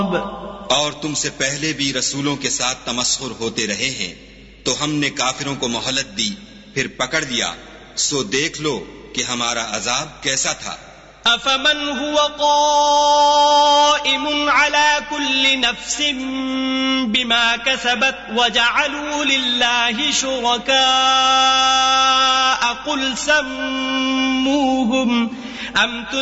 और तुमसे पहले भी रसूलों के साथ तमस्खुर होते रहे हैं, तो हमने काफिरों को मोहलत दी, फिर पकड़ दिया, सो देख लो कि हमारा अजाब कैसा था। अफमन हुवा क़ाइमुन अला कुल्ली नफ्सिन बिमा कसबत वजअलू लिल्लाहि शुरका क़ुल सम्मूहुम अम